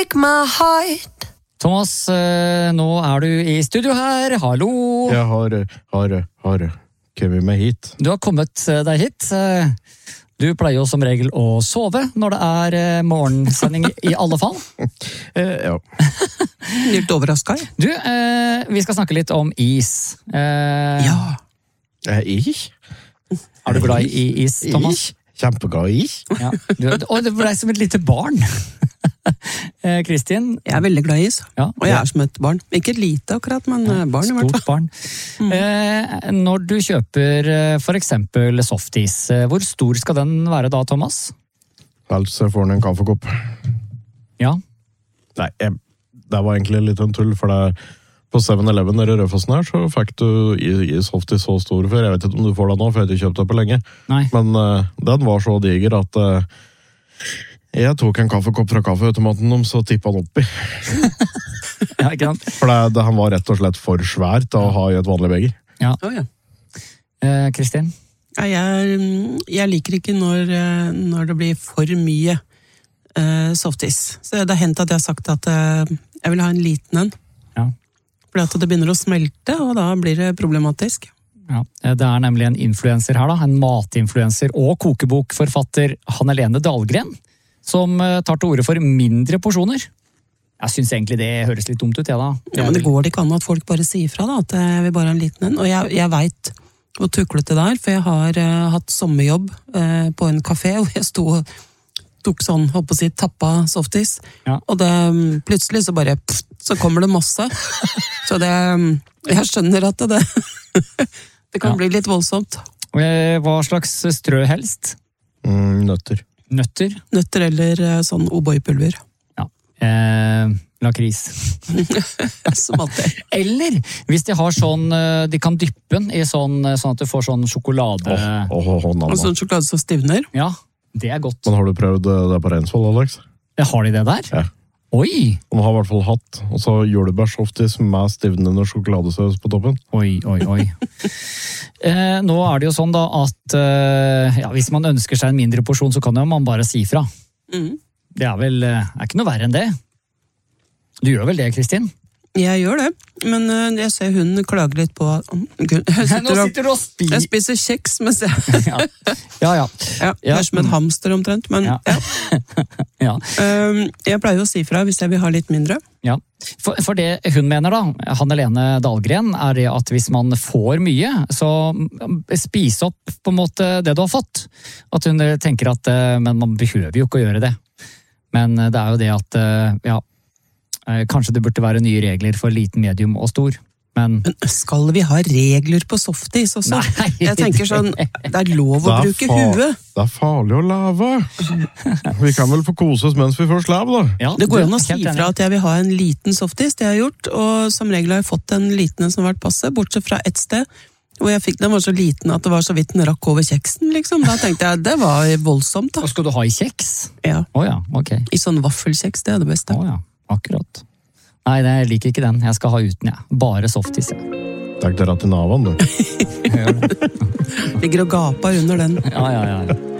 Thomas, nå du i studio her. Hallo. Jeg har kommet meg hit. Du har kommet deg hit. Du pleier jo som regel å sove når det morgensending i alle fall. Ja. Litt overrasket. Du, vi skal snakke litt om is. Ja. Is? Du glad i is, Thomas? Kjempeglad i is. Ja. Det ble som et lite barn. Kristin? Jeg veldig glad i is, ja, og jeg som et barn. Ikke et lite akkurat, men barn i hvert fall. Stort barn. Når du kjøper for eksempel softis, hvor stor skal den være da, Thomas? Helst får den en kaffekopp. Ja. Nei, det var egentlig litt en tull, for det på 7-Eleven der i Rødfossen her, så fikk du i softis så stor før. Jeg vet ikke om du får det nå, for jeg har ikke kjøpt det på lenge. Nei. Men den var så diger at jeg tok en kaffekopp fra kaffeautomaten om, så tippet han oppi. Ja, ikke sant? For han var rett og slett for svært til å ha i et vanlig beger. Ja. Oh, ja. Kristin? Ja, jeg liker ikke når det blir for mye softis. Så det har hendt at jeg har sagt at jeg vil ha en liten en. Ja. Fordi at det begynner å smelte, og da blir det problematisk. Ja, det nemlig en influenser her da, en matinfluenser og kokebokforfatter Hanne-Lene Dahlgren, som tar til ordet for mindre porsjoner. Jeg synes egentlig det høres litt dumt ut, ja da. Ja, men det går ikke an at folk bare sier fra da, at jeg vil bare ha en liten en. Og jeg vet hvor tuklete det for jeg har hatt sommerjobb på en kafé, og jeg tok sånn, holdt på å si, tappa softis. Ja. Og det, plutselig så kommer det masse. Så jeg skjønner at det kan bli litt voldsomt. Hva slags strø helst? Nøtter. Nøtter eller sånn O'boy-pulver. Ja. Lakris. Som alltid. Eller hvis de har sånn, de kan dyppe den i sånn at du får sånn sjokolade. Og sånn sjokolade som stivner. Ja, det godt. Men har du prøvd det på Reinsvoll, Alex? Har de det der? Ja. Oi! De har i hvert fall hatt, og så jordbærsoftis med stivnende sjokoladesaus på toppen. Oi. Nå det jo sånn da at hvis man ønsker seg en mindre porsjon, så kan jo man bare si fra. Det vel ikke noe verre enn det. Du gjør vel det, Kristin? Jeg gjør det, men jeg ser hun klager litt på Nå sitter du jeg spiser kjeks, mens jeg Ja. Jeg som en hamster omtrent, men ja. Jeg pleier å si fra hvis jeg vil ha litt mindre. Ja, for det hun mener da, Hanne-Lene Dahlgren, det at hvis man får mye, så spis opp på en måte det du har fått. At hun tenker at men man behøver jo ikke å gjøre det. Men det jo det at kanskje det burde være nye regler for liten, medium og stor. Men skal vi ha regler på softis også? Nei, jeg tenker sånn, det lov å bruke huet. Det farlig å lave. Vi kan vel få kose oss mens vi først laver, da. Ja, det går an å si fra at jeg vil ha en liten softis, det har jeg gjort, og som regel har jeg fått en liten som har vært passe, bortsett fra et sted, og jeg fikk den var så liten at det var så vidt den rakk over kjeksen, liksom. Da tenkte jeg, det var voldsomt, da. Og skal du ha i kjeks? Ja. Åja, ok. I sånn vaffelkjeks, det det beste. Åja, akkurat. Nei, jeg liker ikke den. Jeg skal ha uten, Bare softis, Takk dere til navan, du. Ligger og gaper under den. Ja.